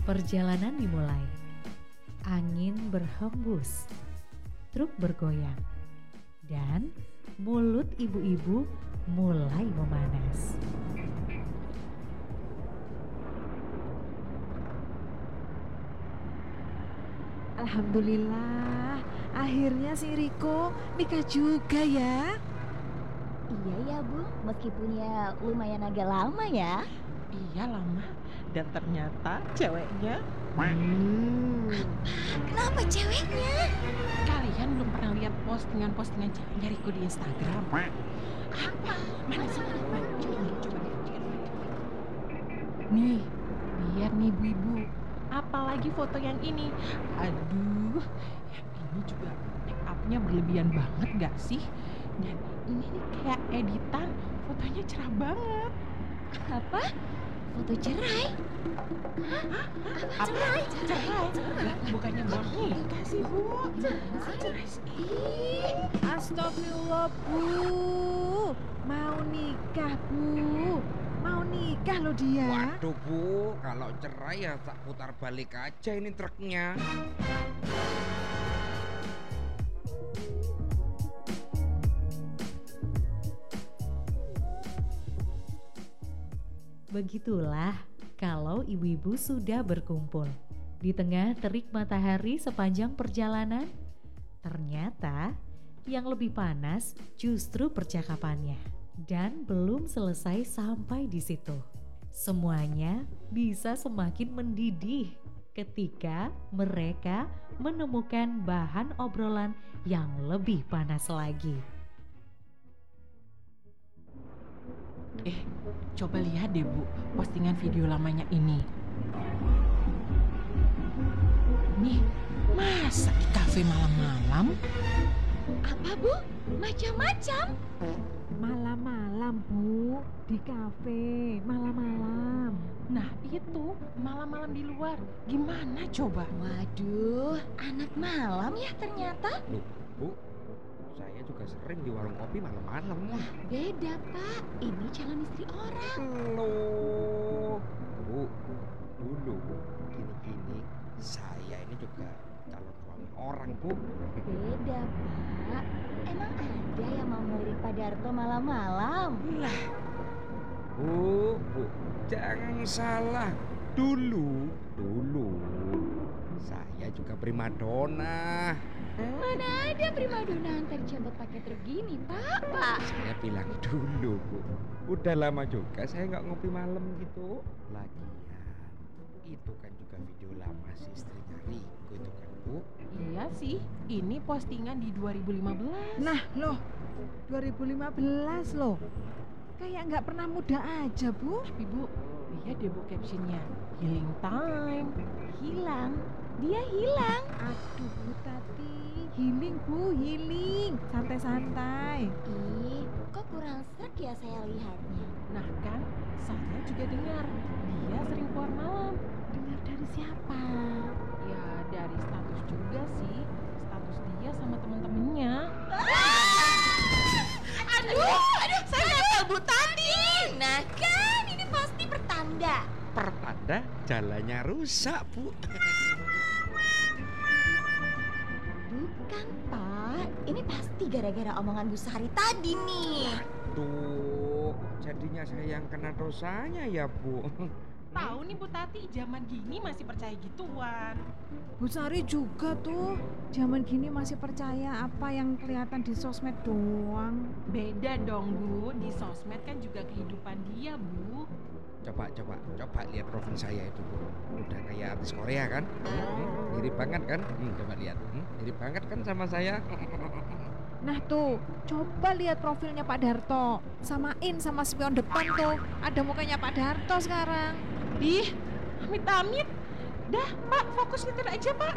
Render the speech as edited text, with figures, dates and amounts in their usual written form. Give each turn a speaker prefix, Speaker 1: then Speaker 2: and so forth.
Speaker 1: Perjalanan dimulai. Angin berhembus, truk bergoyang, dan mulut ibu-ibu mulai memanas.
Speaker 2: Alhamdulillah, akhirnya si Riko nikah juga ya.
Speaker 3: Iya ya Bu, meskipun ya lumayan agak lama ya.
Speaker 4: Iya lama. Dan ternyata ceweknya
Speaker 3: Kenapa ceweknya?
Speaker 4: kalian belum pernah lihat postingan-postingan ceweknya Riko di Instagram. Apa? Mana sih? Coba lihat. Nih, lihat nih ibu-ibu. Apalagi foto yang ini. Aduh, yang ini juga make up-nya berlebihan banget gak sih? Dan ini nih kayak editan, fotonya cerah banget.
Speaker 3: Apa? Foto cerai?
Speaker 4: Cerai? Lah, bukannya baru nikah sih, Bu. Cerai sih.
Speaker 2: Astagfirullah Bu, mau nikah Bu, mau nikah loh dia.
Speaker 5: Waduh Bu, kalau cerai ya tak putar balik aja ini truknya.
Speaker 1: Begitulah kalau ibu-ibu sudah berkumpul. Di tengah terik matahari sepanjang perjalanan, ternyata yang lebih panas justru percakapannya. Dan belum selesai sampai di situ. Semuanya bisa semakin mendidih ketika mereka menemukan bahan obrolan yang lebih panas lagi.
Speaker 4: Coba lihat deh Bu, postingan video lamanya ini. Nih, masa di kafe malam-malam?
Speaker 3: Apa Bu? Macam-macam.
Speaker 2: Malam-malam Bu, di kafe, malam-malam.
Speaker 4: Nah itu, malam-malam di luar. Gimana coba?
Speaker 3: Waduh, anak malam ya ternyata.
Speaker 5: Loh Bu, saya juga sering di warung kopi malam-malam.
Speaker 3: Beda Pak, ini calon istri orang.
Speaker 5: Loh Bu, dulu gini-gini saya ini juga calon suami orang Bu.
Speaker 3: Beda Pak, emang ada yang mau ngelirik Pak Darto malam-malam?
Speaker 5: Bu, jangan salah. Dulu saya juga primadona.
Speaker 3: Mana ada primadona antar jemput pakai truk gini Pak.
Speaker 5: Saya bilang dulu Bu, udah lama juga saya nggak ngopi malam gitu. Lagian itu kan juga video lama si istrinya Riko itu kan Bu.
Speaker 4: Iya sih, ini postingan di 2015.
Speaker 2: Nah loh, 2015 loh. Kayak nggak pernah muda aja Bu.
Speaker 4: Tapi Bu, lihat deh Bu captionnya. Healing time.
Speaker 3: Hilang, dia hilang.
Speaker 2: Aduh Bu Tati, healing Bu, healing. Santai-santai.
Speaker 3: Ih, kok kurang srek ya saya lihatnya.
Speaker 4: Nah kan, saya juga dengar dia sering keluar malam.
Speaker 2: Dengar dari siapa?
Speaker 4: Ya dari status juga sih. Status dia sama temen-temennya.
Speaker 3: Aduh, saya gatal Bu Tati. Nah kan, ini pasti pertanda.
Speaker 5: Pertanda jalannya rusak Bu.
Speaker 3: Bukan Pak, ini pasti gara-gara omongan Bu Sari tadi nih.
Speaker 5: Tuh, jadinya saya yang kena dosanya ya Bu.
Speaker 4: Tahu nih Bu Tati, zaman gini masih percaya gituan.
Speaker 2: Bu Sari juga tuh, zaman gini masih percaya apa yang kelihatan di sosmed doang.
Speaker 4: Beda dong Bu, di sosmed kan juga kehidupan dia Bu.
Speaker 5: Coba lihat profil saya itu Bu. Udah kayak artis Korea kan? Mirip banget kan? Coba lihat. Mirip banget kan sama saya?
Speaker 2: Nah tuh, coba lihat profilnya Pak Darto. Samain sama spion depan tuh, ada mukanya Pak Darto sekarang.
Speaker 4: Ih, amit-amit. Dah Pak, fokus nyetir aja Pak.